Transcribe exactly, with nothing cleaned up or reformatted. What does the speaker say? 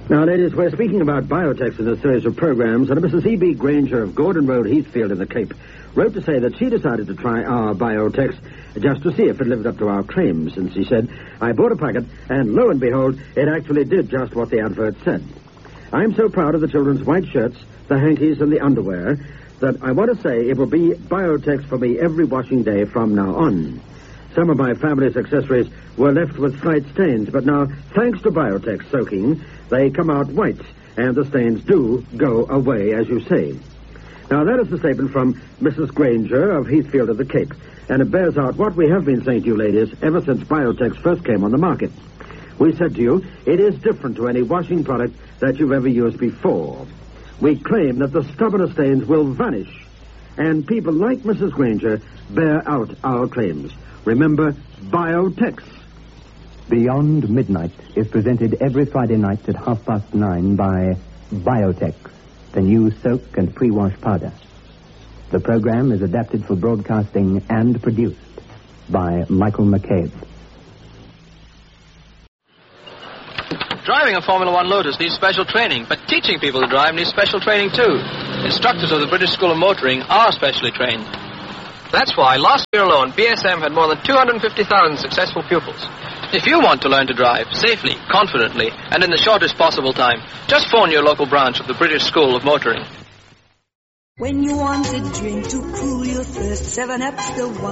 Now, ladies, we're speaking about Biotex in a series of programs, and Missus E B Granger of Gordon Road, Heathfield in the Cape wrote to say that she decided to try our Biotex just to see if it lived up to our claims. And she said, I bought a packet, and lo and behold, it actually did just what the advert said. I'm so proud of the children's white shirts, the hankies, and the underwear that I want to say it will be Biotex for me every washing day from now on. Some of my family's accessories were left with slight stains, but now, thanks to Biotex soaking, they come out white, and the stains do go away, as you say. Now, that is the statement from Missus Granger of Heathfield of the Cape, and it bears out what we have been saying to you, ladies, ever since Biotex first came on the market. We said to you, it is different to any washing product that you've ever used before. We claim that the stubborn stains will vanish, and people like Missus Granger bear out our claims. Remember, Biotex. Beyond Midnight is presented every Friday night at half past nine by Biotex, the new soak and pre-wash powder. The program is adapted for broadcasting and produced by Michael McCabe. Driving a Formula One Lotus needs special training, but teaching people to drive needs special training too. Instructors of the British School of Motoring are specially trained. That's why last year alone, B S M had more than two hundred fifty thousand successful pupils. If you want to learn to drive safely, confidently, and in the shortest possible time, just phone your local branch of the British School of Motoring. When you want a drink to cool your thirst, seven Up's the one.